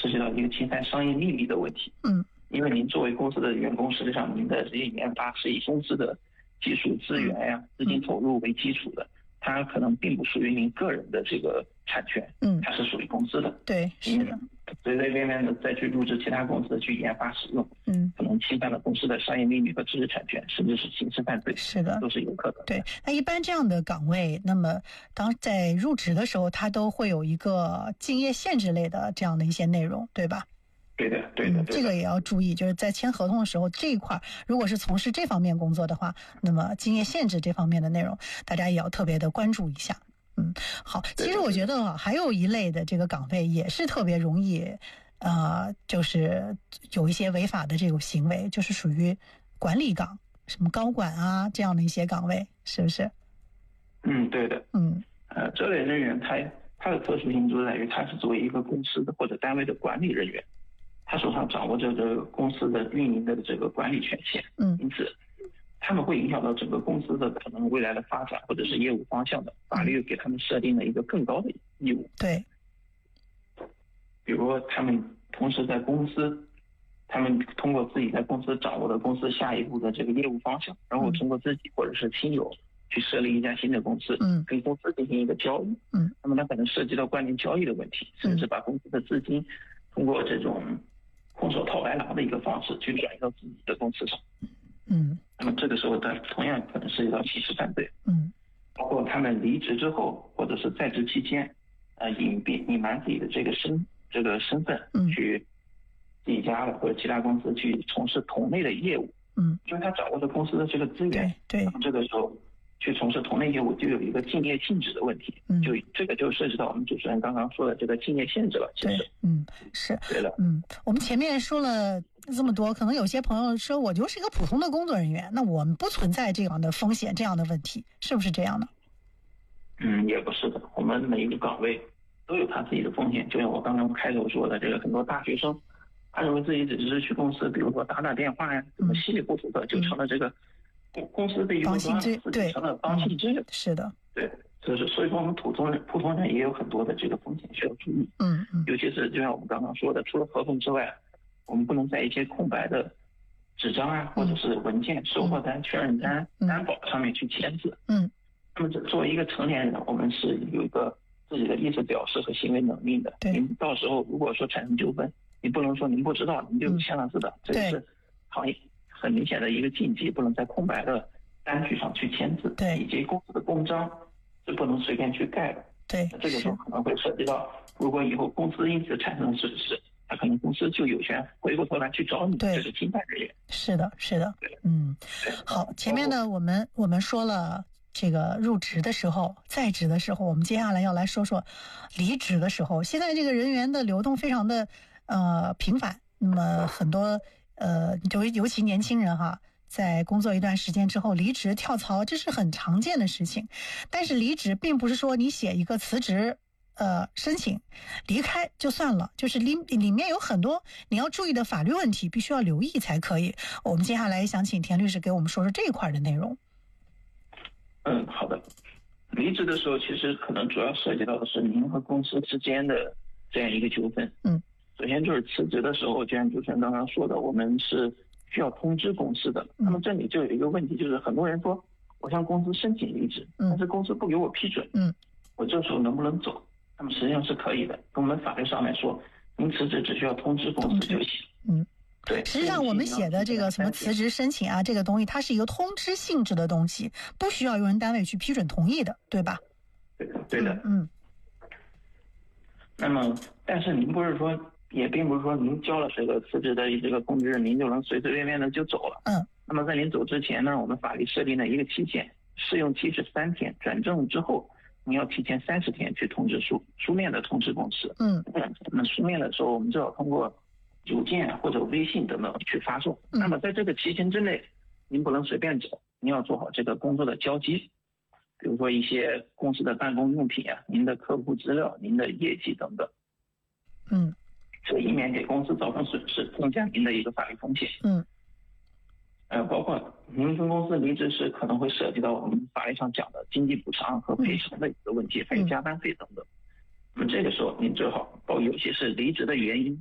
涉及到一个侵犯商业秘密的问题。因为您作为公司的员工，实际上您的这些研发是以公司的技术资源呀、资金投入为基础的，它可能并不属于您个人的这个产权，它是属于公司的。 对，是的。 随随便便的再去入职其他公司去研发使用，可能侵犯了公司的商业秘密和知识产权，甚至是刑事犯罪， 是的， 都是有可能的。 对，那一般这样的岗位，那么当在入职的时候，它都会有一个竞业限制类的这样的一些内容，对吧？ 对的，对的， 这个也要注意，就是在签合同的时候，这一块如果是从事这方面工作的话，那么竞业限制这方面的内容，大家也要特别的关注一下。好，其实我觉得还有一类的这个岗位也是特别容易，就是有一些违法的这种行为，就是属于管理岗，什么高管啊这样的一些岗位，是不是？ 对的。这类人员他的特殊性就在于他是作为一个公司的或者单位的管理人员，他手上掌握着这个公司的运营的这个管理权限，因此他们会影响到整个公司的可能未来的发展或者是业务方向的。法律给他们设定了一个更高的义务。 对， 比如说他们同时在公司，他们通过自己在公司掌握的公司下一步的这个业务方向，然后通过自己或者是亲友去设立一家新的公司，跟公司进行一个交易。那么它可能涉及到关联交易的问题，甚至把公司的资金通过这种空手套白狼的一个方式去转移到自己的公司上。那么这个时候它同样可能涉及到刑事犯罪。包括他们离职之后或者是在职期间，隐瞒自己的这个身份，去自己家或者其他公司去从事同类的业务。因为他掌握着公司的这个资源， 对， 这个时候去从事同类业务就有一个竞业性质的问题。就这个就涉及到我们主持人刚刚说的这个竞业限制了。其实是对了。 我们前面说了这么多，可能有些朋友说我就是一个普通的工作人员，那我们不存在这样的风险，这样的问题，是不是这样的？ 也不是的，我们每一个岗位都有他自己的风险。就像我刚刚开头说的，这个很多大学生，他认为自己只是去公司，比如说打电话呀，怎么稀里糊涂的就成了这个公司的一个帮信之，对， 成了帮信之。是的， 对，所以说我们普通人也有很多的这个风险需要注意。尤其是就像我们刚刚说的，除了合同之外，我们不能在一些空白的纸张啊，或者是文件、售货单、确认单、担保上面去签字。那么作为一个成年人，我们是有一个自己的意思表示和行为能力的。您到时候如果说产生纠纷，你不能说您不知道，您就签了字的，这是行业很明显的一个禁忌，不能在空白的单据上去签字，以及公司的公章是不能随便去盖的。这个时候可能会涉及到，如果以后公司因此产生了损失，那可能公司就有权回过头来去找你这个侵犯人员。 是的。好，前面呢我们说了这个入职的时候、在职的时候，我们接下来要来说说离职的时候。现在这个人员的流动非常的频繁，那么很多尤其年轻人哈，在工作一段时间之后离职跳槽，这是很常见的事情。但是离职并不是说你写一个辞职申请离开就算了，就是里面有很多你要注意的法律问题，必须要留意才可以。我们接下来想请田律师给我们说说这一块的内容。 好的。离职的时候，其实可能主要涉及到的是您和公司之间的这样一个纠纷。首先就是辞职的时候，就像主持人刚刚说的，我们是需要通知公司的。那么这里就有一个问题，就是很多人说我向公司申请离职，但是公司不给我批准，我这时候能不能走？那么实际上是可以的。从我们法律上来说，您辞职只需要通知公司就行。对， 实际上我们写的这个什么辞职申请啊，这个东西它是一个通知性质的东西，不需要用人单位去批准同意的，对吧？ 对的。那么但是您不是说，也并不是说您交了这个辞职的这个通知，您就能随随便便的就走了。那么在您走之前呢，我们法律设定了一个期限，试用期是3天，转正之后您要提前30天去通知书面的通知公司。那么书面的时候，我们就要通过邮件或者微信等等去发送。那么在这个期间之内，您不能随便走，您要做好这个工作的交接，比如说一些公司的办公用品啊，您的客户资料、您的业绩等等。这以免给公司造成损失，增加您的一个法律风险。包括您跟公司离职时，可能会涉及到我们法律上讲的经济补偿和赔偿的一个问题，还有加班费等等。那么这个时候您最好，尤其是离职的原因